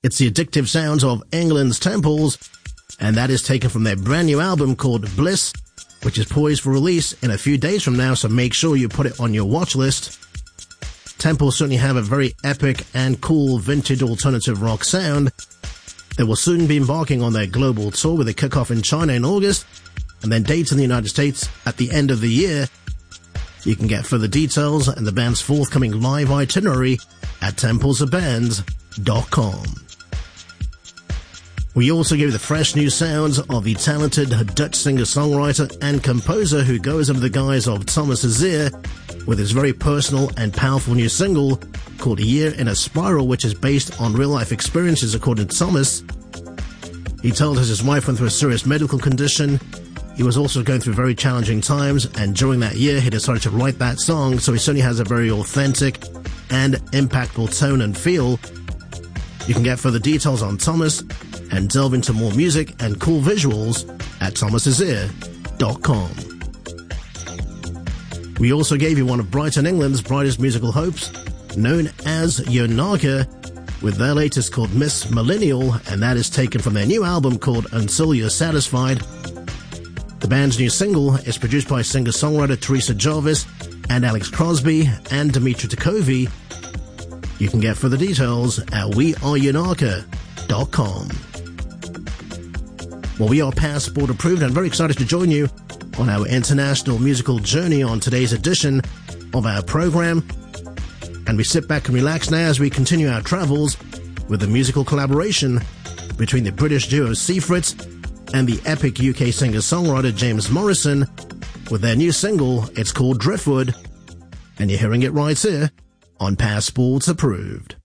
It's the addictive sounds of England's Temples, and that is taken from their brand new album called Bliss, which is poised for release in a few days from now, so make sure you put it on your watch list. Temples certainly have a very epic and cool vintage alternative rock sound. They will soon be embarking on their global tour with a kickoff in China in August, and then dates in the United States at the end of the year. You can get further details and the band's forthcoming live itinerary at templesofbands.com. We also give you the fresh new sounds of the talented Dutch singer-songwriter and composer who goes under the guise of Thomas Azier with his very personal and powerful new single called A Year in a Spiral, which is based on real-life experiences according to Thomas. He told us his wife went through a serious medical condition. He was also going through very challenging times, and during that year he decided to write that song, so he certainly has a very authentic and impactful tone and feel. You can get further details on Thomas and delve into more music and cool visuals at thomasazier.com. We also gave you one of Brighton, England's brightest musical hopes, known as Yonaka, with their latest called Miss Millennial, and that is taken from their new album called Until You're Satisfied. The band's new single is produced by singer-songwriter Teresa Jarvis and Alex Crosby and Dimitri Takovi. You can get further details at weareyonaka.com. Well, we are Passport approved and very excited to join you on our international musical journey on today's edition of our program. And we sit back and relax now as we continue our travels with the musical collaboration between the British duo Seafrits and the epic UK singer-songwriter James Morrison with their new single. It's called Driftwood, and you're hearing it right here on Passports Approved.